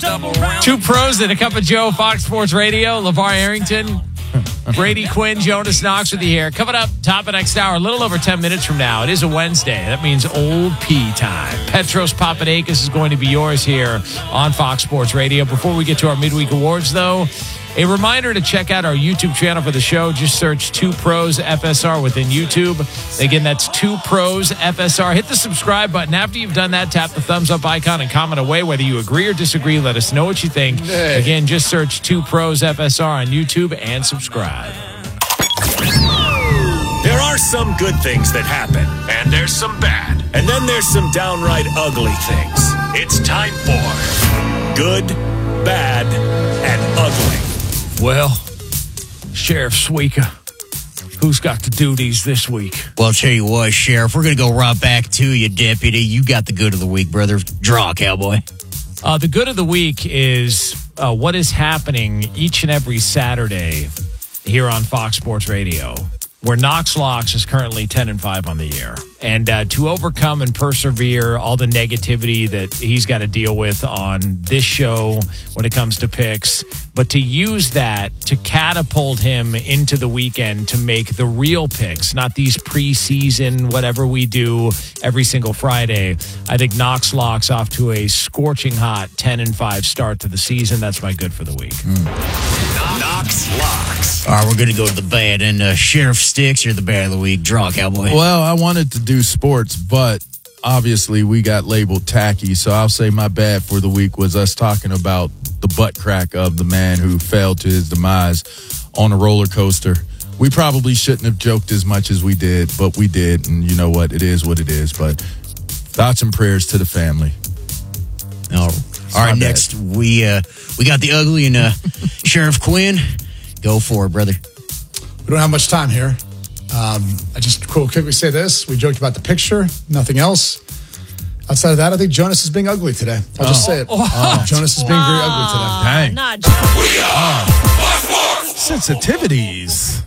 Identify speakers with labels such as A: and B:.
A: Two pros and a cup of Joe, Fox Sports Radio. LeVar Arrington, Brady Quinn, Jonas Knox with you here. Coming up, top of next hour, a little over 10 minutes from now. It is a Wednesday. That means Old P time. Petros Papadakis is going to be yours here on Fox Sports Radio. Before we get to our midweek awards, though, a reminder to check out our YouTube channel for the show. Just search 2 Pros FSR within YouTube. Again, that's 2 Pros FSR. Hit the subscribe button. After you've done that, tap the thumbs up icon and comment away. Whether you agree or disagree, let us know what you think. Again, just search 2 Pros FSR on YouTube and subscribe.
B: There are some good things that happen, and there's some bad. And then there's some downright ugly things. It's time for Good, Bad, and Ugly.
A: Well, Sheriff Suika, who's got the duties this week?
C: Well, I'll tell you what, Sheriff, we're going to go right back to you, Deputy. You got the good of the week, brother. Draw, cowboy.
A: The good of the week is what is happening each and every Saturday here on Fox Sports Radio, where Knox Locks is currently 10-5 on the year. And to overcome and persevere all the negativity that he's got to deal with on this show when it comes to picks, but to use that to catapult him into the weekend to make the real picks, not these preseason, whatever we do every single Friday. I think Knox Locks off to a scorching hot 10-5 start to the season. That's my good for the week.
B: Knox Locks.
C: All right, we're going to go to the bad. And Sheriff Sticks, you're the bad of the week. Draw, cowboy.
D: Well, I wanted to do sports, but obviously we got labeled tacky, so I'll say my bad for the week was us talking about the butt crack of the man who fell to his demise on a roller coaster. We probably shouldn't have joked as much as we did, but we did, and you know what? It is what it is, but thoughts and prayers to the family.
C: All right, next we got the ugly and Sheriff Quinn. Go for it, brother.
E: We don't have much time here. I just quickly say this. We joked about the picture, nothing else. Outside of that, I think Jonas is being ugly today. I'll just say it. Jonas is being very ugly today.
D: Dang.
F: Not
D: Sensitivities.